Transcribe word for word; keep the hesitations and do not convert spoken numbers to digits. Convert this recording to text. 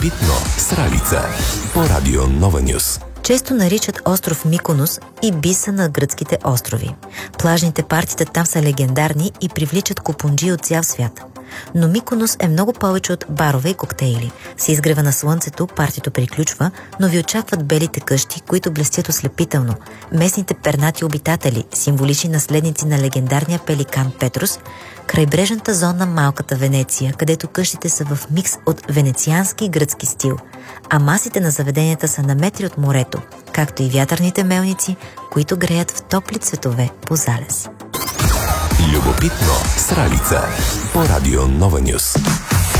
Любопитно с Ралица по Радио Нова Нюс. Често наричат остров Миконос и Биса на гръцките острови. Плажните партита там са легендарни и привличат купунджи от цял свят. Но Миконос е много повече от барове и коктейли. Се изгрева на слънцето, партито приключва, но ви очакват белите къщи, които блестят ослепително. Местните пернати обитатели, символични наследници на легендарния пеликан Петрос, крайбрежната зона Малката Венеция, където къщите са в микс от венециански и гръцки стил, а масите на заведенията са на метри от морето, както и вятърните мелници, които греят в топли цветове по залез. Любопитно с Ралица по Радио Нова Нюс.